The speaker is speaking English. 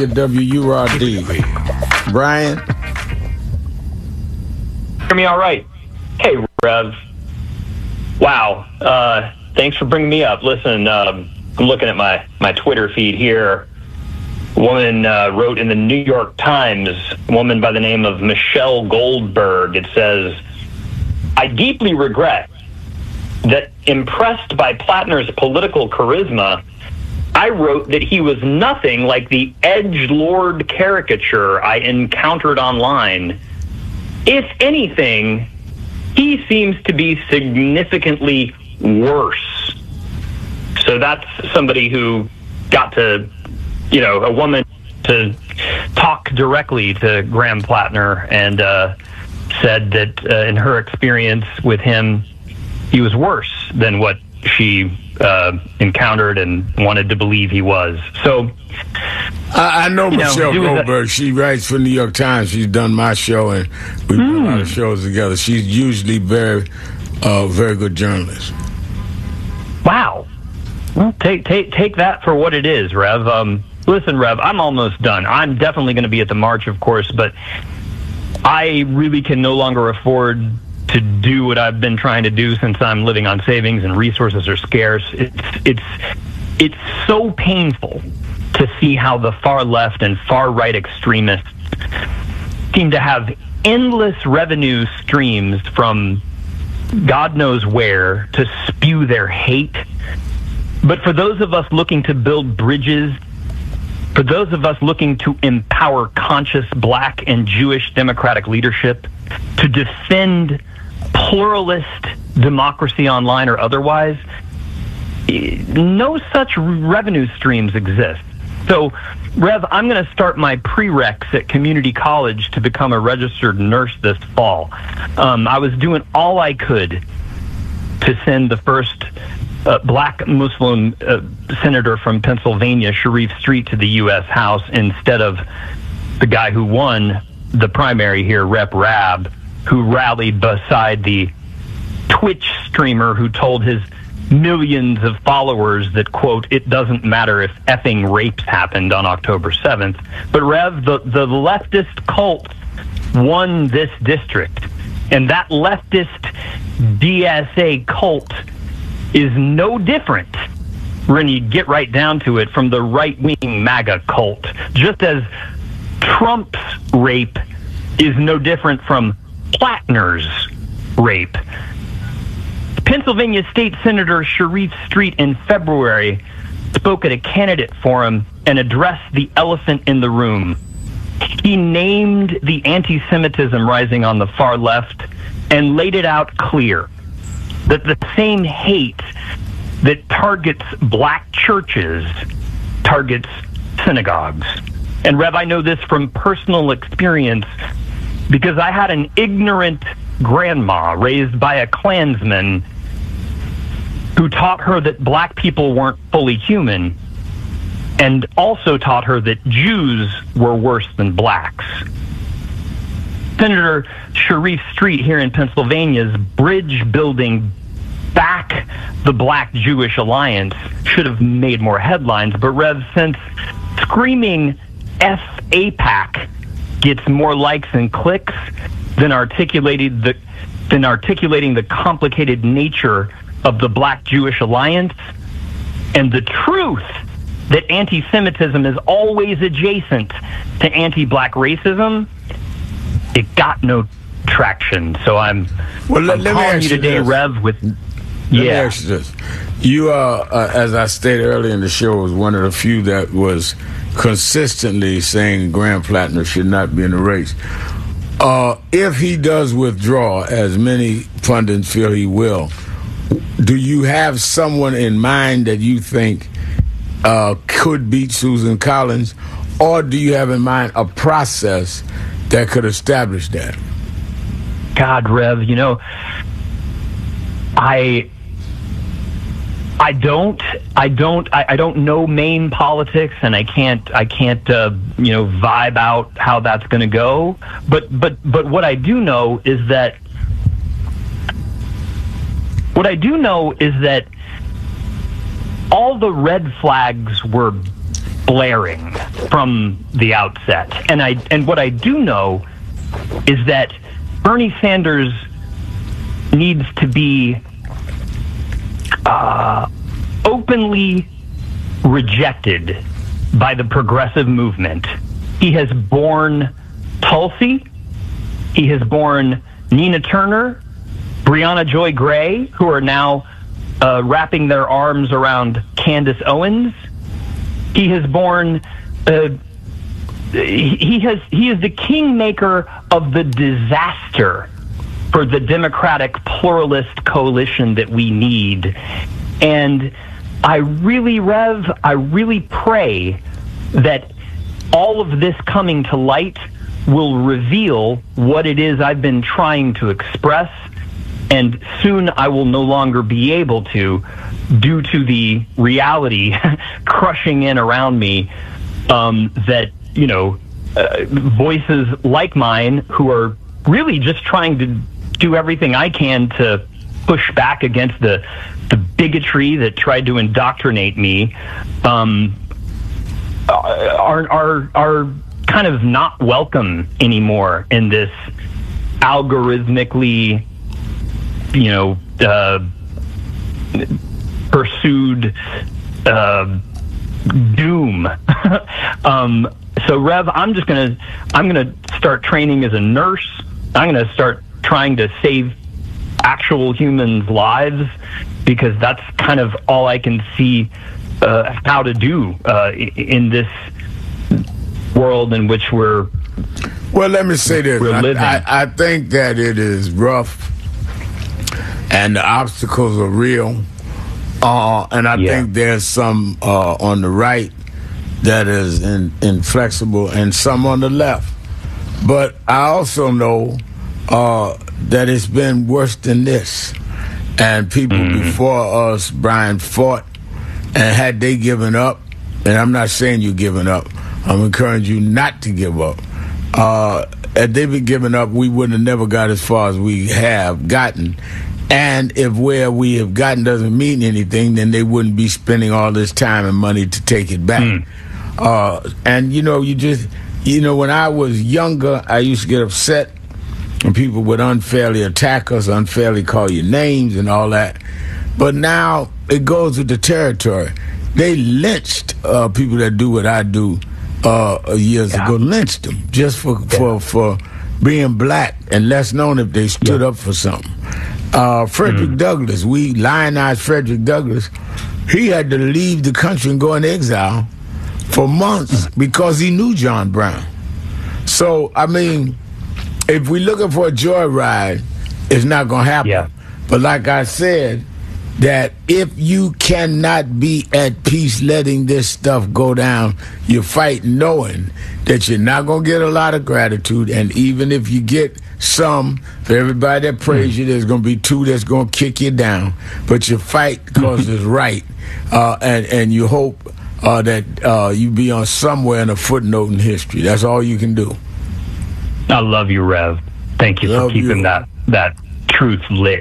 WURD. Brian? Hear me all right? Hey, Rev. Wow. Thanks for bringing me up. Listen, I'm looking at my Twitter feed here. A woman wrote in the New York Times, a woman by the name of Michelle Goldberg. It says, I deeply regret that impressed by Plattner's political charisma, I wrote that he was nothing like the edgelord caricature I encountered online. If anything, he seems to be significantly worse. So that's somebody who got to, a woman to talk directly to Graham Plattner and said that in her experience with him, he was worse than what she encountered and wanted to believe he was. So I know Michelle Goldberg. She writes for New York Times. She's done my show, and we've done a lot of shows together. She's usually very good journalist. Wow. Well, take that for what it is, Rev. Listen, Rev, I'm almost done. I'm definitely going to be at the march, of course, but I really can no longer afford to do what I've been trying to do since I'm living on savings and resources are scarce. It's so painful to see how the far left and far right extremists seem to have endless revenue streams from God knows where to spew their hate. But for those of us looking to build bridges, for those of us looking to empower conscious Black and Jewish democratic leadership, to defend pluralist democracy online or otherwise, no such revenue streams exist. So, Rev, I'm going to start my prereqs at community college to become a registered nurse this fall. I was doing all I could to send the first Black Muslim senator from Pennsylvania, Sharif Street, to the U.S. House instead of the guy who won the primary here, Rep. Rabb, who rallied beside the Twitch streamer who told his millions of followers that, quote, it doesn't matter if effing rapes happened on October 7th. But, Rev, the leftist cult won this district. And that leftist DSA cult is no different, when you get right down to it, from the right-wing MAGA cult. Just as Trump's rape is no different from Plattner's rape. Pennsylvania State Senator Sharif Street in February spoke at a candidate forum and addressed the elephant in the room. He named the anti-Semitism rising on the far left and laid it out clear that the same hate that targets Black churches targets synagogues. And Rev, I know this from personal experience because I had an ignorant grandma raised by a Klansman who taught her that Black people weren't fully human and also taught her that Jews were worse than Blacks. Senator Sharif Street here in Pennsylvania's bridge building back the Black-Jewish alliance should have made more headlines. But Rev, since screaming F AIPAC gets more likes and clicks than articulating the complicated nature of the Black-Jewish alliance and the truth that anti-Semitism is always adjacent to anti-Black racism, it got no traction. So I'm calling you today, Rev, with... Let me ask you this. You as I stated earlier in the show, was one of the few that was consistently saying Graham Plattner should not be in the race. If he does withdraw, as many pundits feel he will, do you have someone in mind that you think could beat Susan Collins, or do you have in mind a process that could establish that? God, Rev, I don't know Maine politics, and I can't vibe out how that's going to go. But what I do know is that all the red flags were blaring from the outset. And what I do know is that Bernie Sanders needs to be openly rejected by the progressive movement. He has borne Tulsi. He has borne Nina Turner, Breonna Joy Gray, who are now wrapping their arms around Candace Owens. He has borne. He is the kingmaker of the disaster for the Democratic pluralist coalition that we need. And I really pray that all of this coming to light will reveal what it is I've been trying to express, and soon I will no longer be able to, due to the reality crushing in around me, that, voices like mine who are really just trying to do everything I can to push back against the bigotry that tried to indoctrinate me, are kind of not welcome anymore in this algorithmically, pursued doom. So Rev, I'm gonna start training as a nurse. I'm gonna start trying to save actual humans' lives, because that's kind of all I can see how to do in this world in which we're. Well, let me say this. We're living. I think that it is rough, and the obstacles are real, and I think there's some on the right that is inflexible, and some on the left. But I also know that it's been worse than this. And people before us, Brian, fought, and had they given up, and I'm not saying you're giving up, I'm encouraging you not to give up. Had they been giving up, we would have never got as far as we have gotten. And if where we have gotten doesn't mean anything, then they wouldn't be spending all this time and money to take it back. And, when I was younger, I used to get upset when people would unfairly attack us, unfairly call you names and all that. But now it goes with the territory. They lynched people that do what I do years ago, lynched them just for being black and less known if they stood up for something. Frederick Douglass, we lionized Frederick Douglass. He had to leave the country and go in exile for months because he knew John Brown. So, I mean, if we're looking for a joyride, it's not going to happen. Yeah. But like I said, that if you cannot be at peace letting this stuff go down, you fight knowing that you're not going to get a lot of gratitude. And even if you get some, for everybody that praise you, there's going to be two that's going to kick you down. But you fight because it's right. And you hope that you be on somewhere in a footnote in history. That's all you can do. I love you, Rev. Thank you for keeping that truth lit.